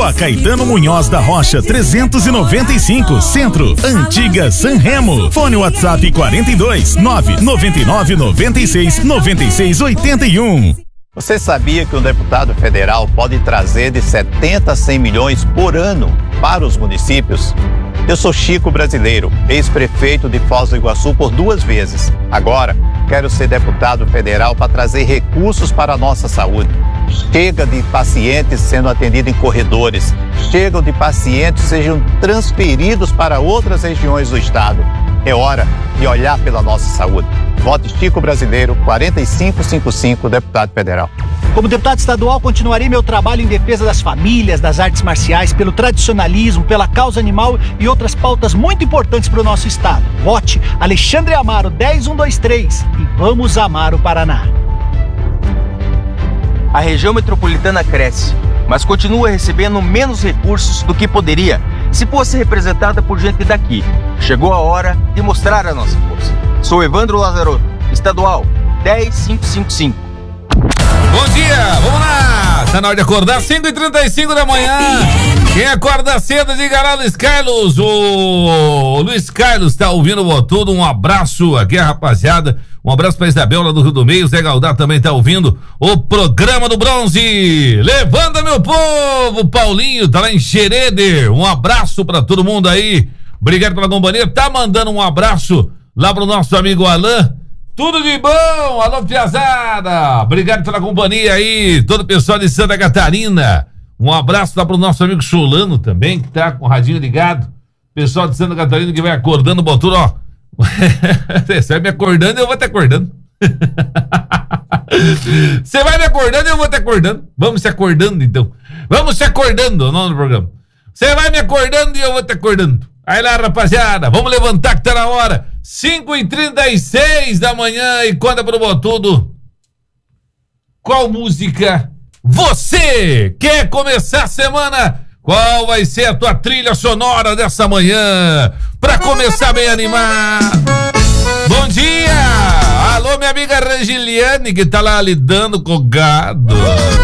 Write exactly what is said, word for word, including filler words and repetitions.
Rua Caetano Munhoz da Rocha, trezentos e noventa e cinco, Centro, Antiga San Remo. Fone WhatsApp quarenta e dois, nove nove nove, nove seis, nove seis oito um. Você sabia que um deputado federal pode trazer de setenta a cem milhões por ano para os municípios? Eu sou Chico Brasileiro, ex-prefeito de Foz do Iguaçu por duas vezes. Agora, quero ser deputado federal para trazer recursos para a nossa saúde. Chega de pacientes sendo atendidos em corredores. Chega de pacientes sejam transferidos para outras regiões do estado. É hora de olhar pela nossa saúde. Vote Chico Brasileiro, quarenta e cinco cinquenta e cinco, deputado federal. Como deputado estadual, continuarei meu trabalho em defesa das famílias, das artes marciais, pelo tradicionalismo, pela causa animal e outras pautas muito importantes para o nosso estado. Vote Alexandre Amaro, dez mil cento e vinte e três e vamos amar o Paraná. A região metropolitana cresce, mas continua recebendo menos recursos do que poderia se fosse representada por gente daqui. Chegou a hora de mostrar a nossa força. Sou Evandro Lazarotto, estadual dez mil quinhentos e cinquenta e cinco. Bom dia, vamos lá! Tá na hora de acordar, cinco e trinta e cinco da manhã. Quem acorda cedo, diga lá, Luiz Carlos. O Luiz Carlos tá ouvindo o tudo. Um abraço aqui, rapaziada. Um abraço pra Isabel lá do Rio do Meio. Zé Galdar também tá ouvindo o programa do Bronze. Levanta, meu povo! Paulinho tá lá em Xereder. Um abraço pra todo mundo aí. Obrigado pela companhia. Tá mandando um abraço lá pro nosso amigo Alain. Tudo de bom, alô piazada, obrigado pela companhia aí, todo o pessoal de Santa Catarina, um abraço lá pro nosso amigo Solano também, que tá com o radinho ligado, pessoal de Santa Catarina que vai acordando, botou, ó, você vai me acordando e eu vou te acordando, você vai me acordando e eu vou te acordando, vamos se acordando então, vamos se acordando, o nome do programa, você vai me acordando e eu vou te acordando. Aí lá, rapaziada, vamos levantar que tá na hora. cinco e trinta e seis da manhã e conta pro Botudo. Qual música você quer começar a semana? Qual vai ser a tua trilha sonora dessa manhã? Pra começar bem animado. Bom dia! Alô, minha amiga Regiliane, que tá lá lidando com o gado.